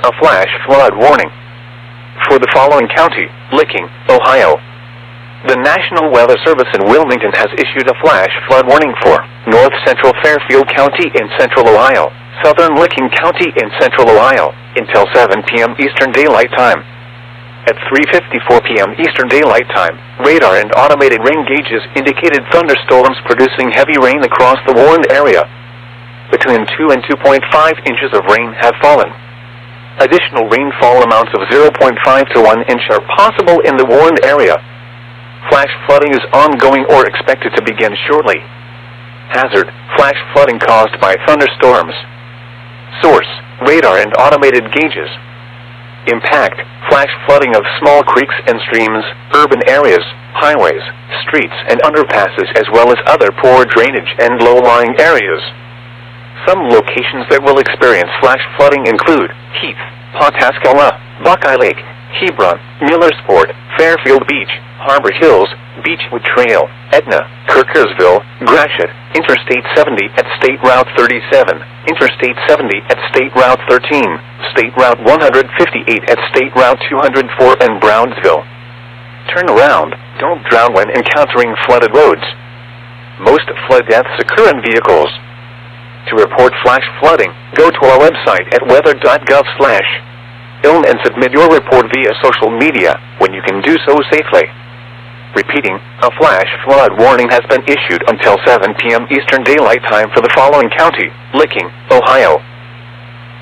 a flash flood warning for the following county: Licking, Ohio. The National Weather Service in Wilmington has issued a flash flood warning for North Central Fairfield County in Central Ohio, Southern Licking County in Central Ohio, until 7 p.m. Eastern Daylight Time. At 3:54 p.m. Eastern Daylight Time, radar and automated rain gauges indicated thunderstorms producing heavy rain across the warned area. Between 2 and 2.5 inches of rain have fallen. Additional rainfall amounts of 0.5 to 1 inch are possible in the warned area. Flash flooding is ongoing or expected to begin shortly. Hazard: flash flooding caused by thunderstorms. Source: radar and automated gauges. Impact: flash flooding of small creeks and streams, urban areas, highways, streets and underpasses, as well as other poor drainage and low-lying areas. Some locations that will experience flash flooding include Heath, Pawtascala, Buckeye Lake, Hebron, Millersport, Fairfield Beach, Harbor Hills, Beechwood Trail, Etna, Kirkersville, Gratiot, Interstate 70 at State Route 37, Interstate 70 at State Route 13, State Route 158 at State Route 204 and Brownsville. Turn around, don't drown when encountering flooded roads. Most flood deaths occur in vehicles. To report flash flooding, go to our website at weather.gov/film and submit your report via social media when you can do so safely. Repeating, a flash flood warning has been issued until 7 p.m. Eastern Daylight Time for the following county: Licking, Ohio.